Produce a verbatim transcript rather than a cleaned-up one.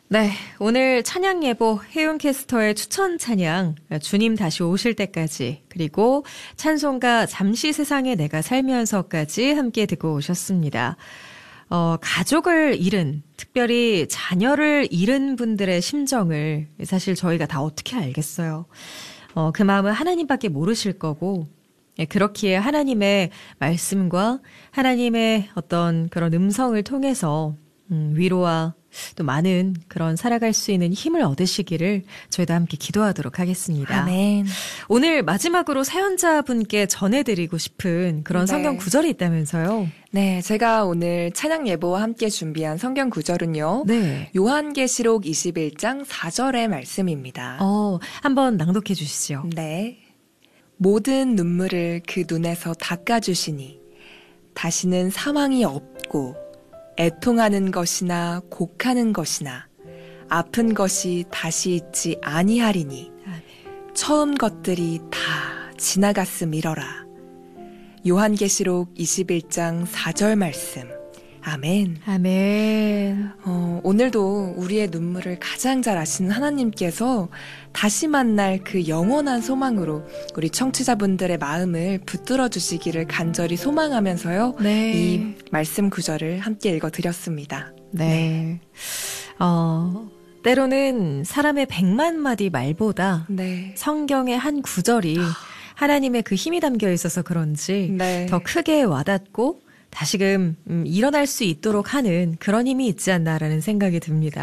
네, 오늘 찬양 예보 혜윤 캐스터의 추천 찬양 주님 다시 오실 때까지 그리고 찬송가 잠시 세상에 내가 살면서까지 함께 듣고 오셨습니다. 어, 가족을 잃은 특별히 자녀를 잃은 분들의 심정을 사실 저희가 다 어떻게 알겠어요. 어, 그 마음은 하나님밖에 모르실 거고 그렇기에 하나님의 말씀과 하나님의 어떤 그런 음성을 통해서 음, 위로와 또 많은 그런 살아갈 수 있는 힘을 얻으시기를 저희도 함께 기도하도록 하겠습니다. 아멘. 오늘 마지막으로 사연자분께 전해드리고 싶은 그런 네. 성경 구절이 있다면서요? 네, 제가 오늘 찬양 예보와 함께 준비한 성경 구절은요. 네. 요한계시록 이십일 장 사 절의 말씀입니다. 어, 한번 낭독해 주시죠. 네. 모든 눈물을 그 눈에서 닦아주시니 다시는 사망이 없고 애통하는 것이나 곡하는 것이나 아픈 것이 다시 있지 아니하리니 처음 것들이 다 지나갔음이러라. 요한계시록 이십일 장 사 절 말씀. 아멘. 아멘. 어, 오늘도 우리의 눈물을 가장 잘 아시는 하나님께서 다시 만날 그 영원한 소망으로 우리 청취자분들의 마음을 붙들어 주시기를 간절히 소망하면서요. 네. 이 말씀 구절을 함께 읽어드렸습니다. 네. 어, 때로는 사람의 백만 마디 말보다 네. 성경의 한 구절이 하나님의 그 힘이 담겨 있어서 그런지 네. 더 크게 와닿고 다시금 음, 일어날 수 있도록 하는 그런 힘이 있지 않나라는 생각이 듭니다.